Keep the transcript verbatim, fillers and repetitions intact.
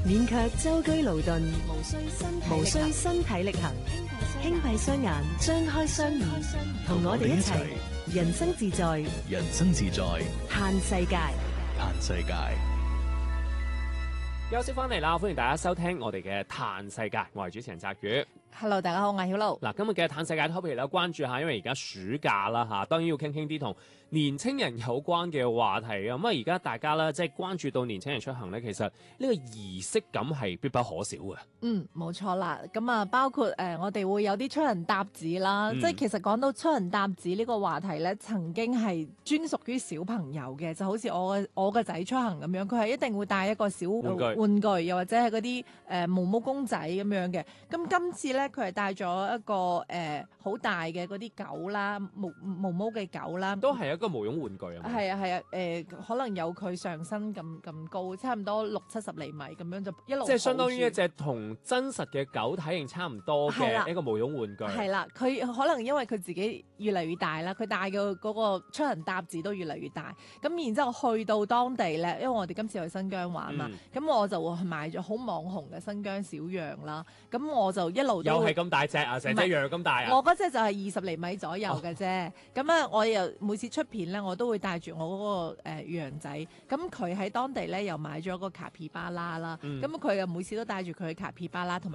免卻舟車勞頓， 無需身體無需身體力行，輕閉雙眼，張開雙耳，同我哋一齊人生自在， 人生自在， 嘆世界， 嘆世界。 休息翻嚟啦，歡迎大家收聽我哋嘅嘆世界，我係主持人澤宇。 Hello， 大家好，我係曉露。 嗱，今日嘅嘆世界 topic 咧，關注下，因為而家暑假啦嚇，當然要傾傾啲同年青人有關嘅話題啊。咁啊，而家大家咧即係關注到年青人出行咧，其實呢個儀式感係必不可少嘅。 嗯，冇錯啦。咁啊，包括誒、呃，我哋會有啲出人搭子啦。 嗯、 即係其實講到出人搭子呢個話題咧，曾經係專屬於小朋友嘅，就好似我嘅我個仔出行咁樣，佢係一定會帶一個小玩具， 玩具又或者係嗰啲誒毛毛公仔咁樣嘅。咁今次咧，佢係帶咗一個誒好、呃、大嘅嗰啲狗啦，毛毛毛嘅狗啦， 都係一個毛絨玩具啊。 係啊係啊，誒、呃、可能有佢上身咁咁高，差唔多六七十厘米咁樣就一路。 即係相當於一隻同真實嘅狗體型差唔多嘅一個毛絨玩具。 係啦，佢可能因為佢自己越嚟越大啦，佢帶嘅嗰個出人搭子都越嚟越大。咁然之後去到當地咧，因為我哋今次去新疆玩嘛，咁、嗯、我就會買咗好網紅嘅新疆小羊啦。咁我就一路都又係咁大隻啊，成隻羊咁大啊！ 我嗰隻就係二十厘米左右嘅啫。咁啊、哦，我又每次出片咧，我都會帶住我嗰、那個、呃、羊仔。咁佢喺當地咧又買咗個卡皮巴拉啦。咁佢又每次都帶住佢去卡皮巴拉同埋